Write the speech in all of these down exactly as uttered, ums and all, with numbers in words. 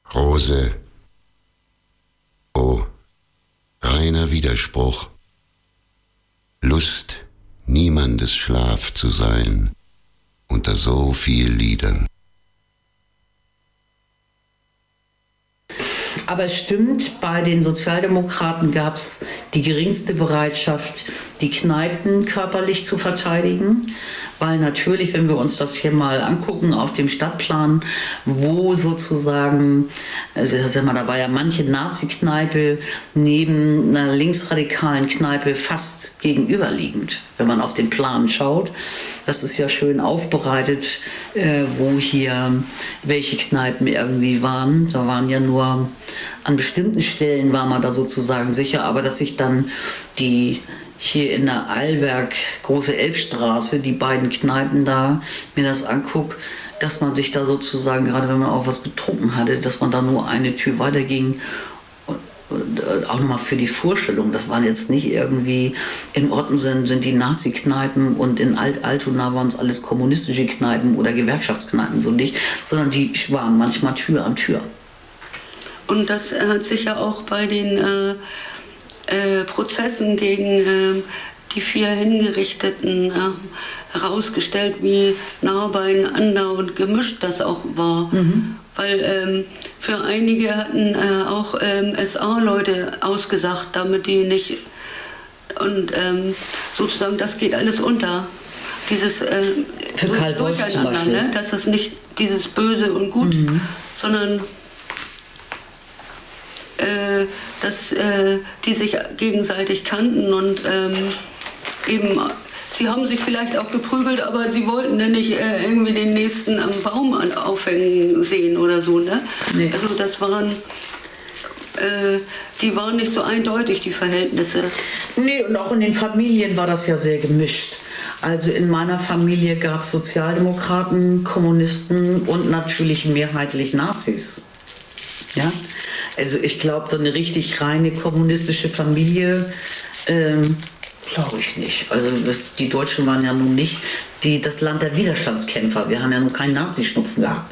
Rose, oh, reiner Widerspruch. Lust, niemandes Schlaf zu sein, unter so viel Liedern. Aber es stimmt, bei den Sozialdemokraten gab es die geringste Bereitschaft, die Kneipen körperlich zu verteidigen. Weil natürlich, wenn wir uns das hier mal angucken auf dem Stadtplan, wo sozusagen, also sag mal, da war ja manche Nazi-Kneipe neben einer linksradikalen Kneipe fast gegenüberliegend, wenn man auf den Plan schaut. Das ist ja schön aufbereitet, äh, wo hier welche Kneipen irgendwie waren. Da waren ja nur an bestimmten Stellen war man da sozusagen sicher, aber dass sich dann die hier in der Allberg, Große Elbstraße, die beiden Kneipen da, mir das angucke, dass man sich da sozusagen, gerade wenn man auch was getrunken hatte, dass man da nur eine Tür weiterging. Und, und auch nochmal für die Vorstellung, das waren jetzt nicht irgendwie, in Ottensen sind die Nazi-Kneipen und in Alt-Altona waren es alles kommunistische Kneipen oder Gewerkschaftskneipen, so nicht, sondern die waren manchmal Tür an Tür. Und das hat sich ja auch bei den äh Äh, Prozessen gegen äh, die vier Hingerichteten äh, herausgestellt, wie nah beieinander und gemischt das auch war. Mhm. Weil ähm, für einige hatten äh, auch ähm, S A-Leute ausgesagt, damit die nicht... Und ähm, sozusagen, das geht alles unter. Dieses äh, für Karl Wolf zum Beispiel. Ne? Dass das nicht dieses Böse und Gut, mhm. sondern... Äh, dass äh, die sich gegenseitig kannten und ähm, eben, sie haben sich vielleicht auch geprügelt, aber sie wollten ja nicht äh, irgendwie den Nächsten am Baum an, aufhängen sehen oder so, ne? Nee. Also das waren, äh, die waren nicht so eindeutig, die Verhältnisse. Nee, und auch in den Familien war das ja sehr gemischt. Also in meiner Familie gab es Sozialdemokraten, Kommunisten und natürlich mehrheitlich Nazis. Ja? Also ich glaube, so eine richtig reine kommunistische Familie, ähm, glaube ich nicht. Also das, die Deutschen waren ja nun nicht die, das Land der Widerstandskämpfer. Wir haben ja nun keinen Nazi-Schnupfen gehabt.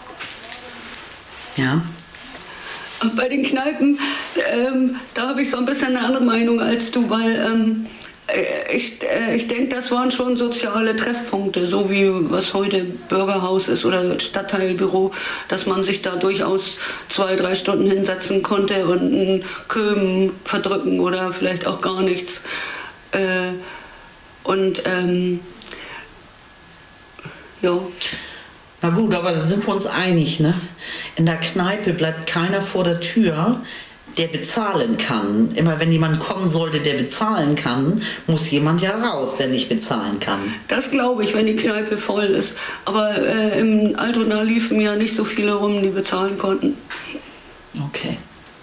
Ja. Und bei den Kneipen, ähm, da habe ich so ein bisschen eine andere Meinung als du, weil ähm, ich, äh, ich denke, das waren schon soziale Treffpunkte, so wie was heute Bürgerhaus ist oder Stadtteilbüro, dass man sich da durchaus zwei, drei Stunden hinsetzen konnte und einen Köben verdrücken oder vielleicht auch gar nichts. Äh, und ähm, ja. Na gut, aber da sind wir uns einig, ne? In der Kneipe bleibt keiner vor der Tür, der bezahlen kann. Immer wenn jemand kommen sollte, der bezahlen kann, muss jemand ja raus, der nicht bezahlen kann. Das glaube ich, wenn die Kneipe voll ist. Aber äh, im Altona liefen ja nicht so viele rum, die bezahlen konnten. Okay.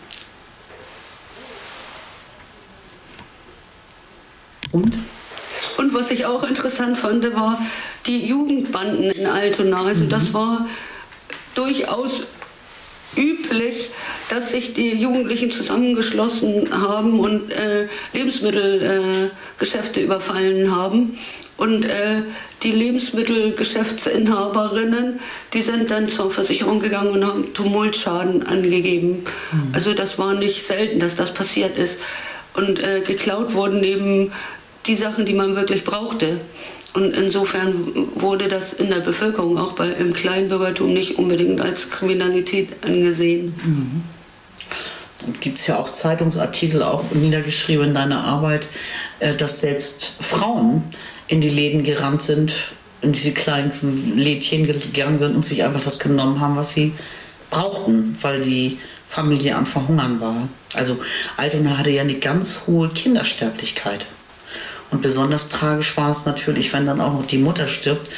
Und? Und was ich auch interessant fand, war die Jugendbanden in Altona. Also mhm. das war durchaus üblich, dass sich die Jugendlichen zusammengeschlossen haben und äh, Lebensmittelgeschäfte äh, überfallen haben. Und äh, die Lebensmittelgeschäftsinhaberinnen, die sind dann zur Versicherung gegangen und haben Tumultschaden angegeben. Mhm. Also das war nicht selten, dass das passiert ist. Und äh, geklaut wurden eben die Sachen, die man wirklich brauchte. Und insofern wurde das in der Bevölkerung, auch bei, im Kleinbürgertum, nicht unbedingt als Kriminalität angesehen. Mhm. Dann gibt es ja auch Zeitungsartikel, auch niedergeschrieben in deiner Arbeit, dass selbst Frauen in die Läden gerannt sind, in diese kleinen Lädchen gegangen sind und sich einfach das genommen haben, was sie brauchten, weil die Familie am Verhungern war. Also Altona hatte ja eine ganz hohe Kindersterblichkeit. Und besonders tragisch war es natürlich, wenn dann auch noch die Mutter stirbt